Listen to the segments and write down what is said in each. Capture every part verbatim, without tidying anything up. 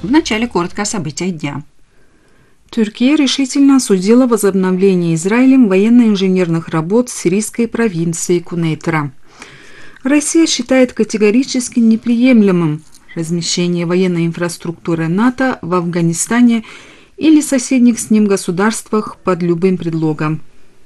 Вначале коротко о событиях дня. Турция решительно осудила возобновление Израилем военно-инженерных работ в сирийской провинции Кунейтра. Россия считает категорически неприемлемым размещение военной инфраструктуры НАТО в Афганистане или соседних с ним государствах под любым предлогом.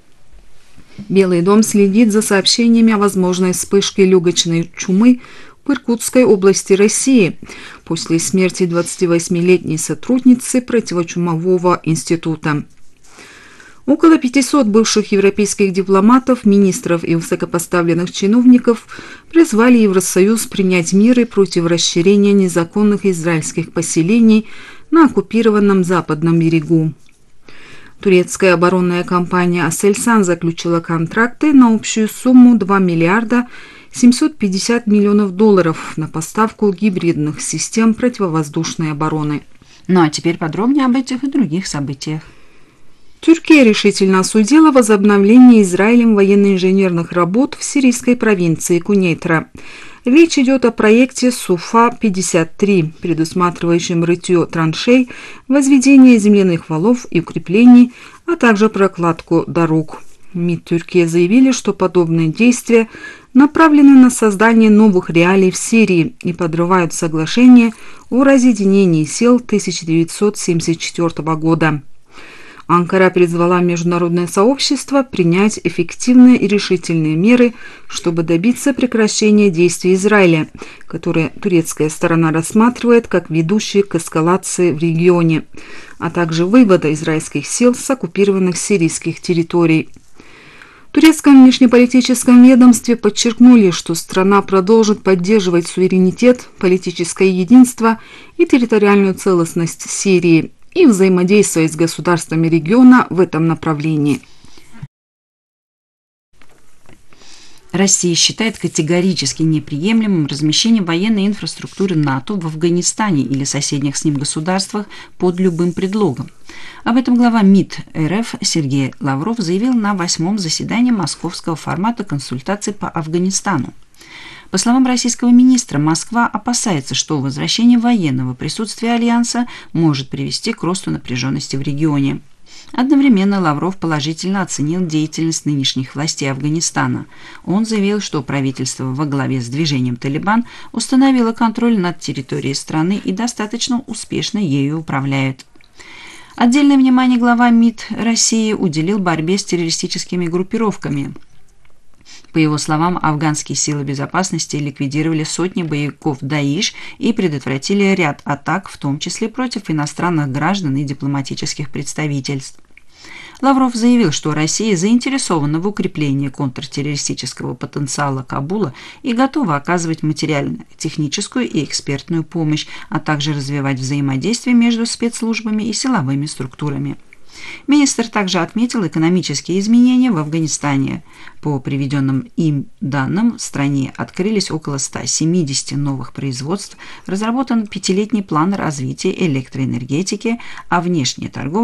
Белый дом следит за сообщениями о возможной вспышке легочной чумы в Иркутской области России после смерти двадцативосьмилетней сотрудницы противочумового института. Около пятисот бывших европейских дипломатов, министров и высокопоставленных чиновников призвали Евросоюз принять меры против расширения незаконных израильских поселений на оккупированном западном берегу. Турецкая оборонная компания «Аселсан» заключила контракты на общую сумму два миллиарда семьсот пятьдесят миллионов долларов на поставку гибридных систем противовоздушной обороны. Ну а теперь подробнее об этих и других событиях. Турция решительно осудила возобновление Израилем военно-инженерных работ в сирийской провинции Кунейтра. Речь идет о проекте Суфа пятьдесят три, предусматривающем рытье траншей, возведение земляных валов и укреплений, а также прокладку дорог. МИД Турции заявили, что подобные действия направлены на создание новых реалий в Сирии и подрывают соглашение о разъединении сил тысяча девятьсот семьдесят четвёртого года. Анкара призвала международное сообщество принять эффективные и решительные меры, чтобы добиться прекращения действий Израиля, которые турецкая сторона рассматривает как ведущие к эскалации в регионе, а также вывода израильских сил с оккупированных сирийских территорий. В турецком внешнеполитическом ведомстве подчеркнули, что страна продолжит поддерживать суверенитет, политическое единство и территориальную целостность Сирии и взаимодействовать с государствами региона в этом направлении. Россия считает категорически неприемлемым размещение военной инфраструктуры НАТО в Афганистане или соседних с ним государствах под любым предлогом. Об этом глава МИД РФ Сергей Лавров заявил на восьмом заседании московского формата консультаций по Афганистану. По словам российского министра, Москва опасается, что возвращение военного присутствия Альянса может привести к росту напряженности в регионе. Одновременно Лавров положительно оценил деятельность нынешних властей Афганистана. Он заявил, что правительство во главе с движением «Талибан» установило контроль над территорией страны и достаточно успешно ею управляет. Отдельное внимание глава МИД России уделил борьбе с террористическими группировками. По его словам, афганские силы безопасности ликвидировали сотни боевиков Даиш и предотвратили ряд атак, в том числе против иностранных граждан и дипломатических представительств. Лавров заявил, что Россия заинтересована в укреплении контртеррористического потенциала Кабула и готова оказывать материально-техническую и экспертную помощь, а также развивать взаимодействие между спецслужбами и силовыми структурами. Министр также отметил экономические изменения в Афганистане. По приведенным им данным, в стране открылись около ста семидесяти новых производств, разработан пятилетний план развития электроэнергетики, а внешняя торговля